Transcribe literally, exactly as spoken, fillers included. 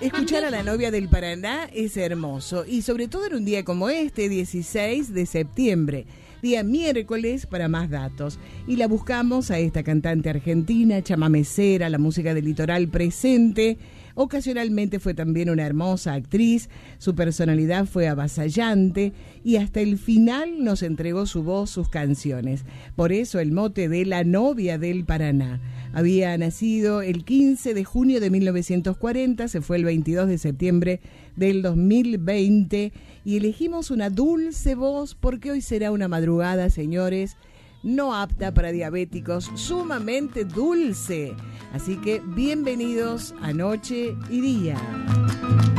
Escuchar a la novia del Paraná es hermoso, y sobre todo en un día como este, dieciséis de septiembre, día miércoles, para más datos. Y la buscamos a esta cantante argentina, chamamecera, la música del litoral presente. Ocasionalmente fue también una hermosa actriz, su personalidad fue avasallante y hasta el final nos entregó su voz, sus canciones. Por eso el mote de la novia del Paraná. Había nacido el quince de junio de mil novecientos cuarenta, se fue el veintidós de septiembre del dos mil veinte y elegimos una dulce voz porque hoy será una madrugada, señores, no apta para diabéticos, sumamente dulce. Así que bienvenidos a Noche y Día.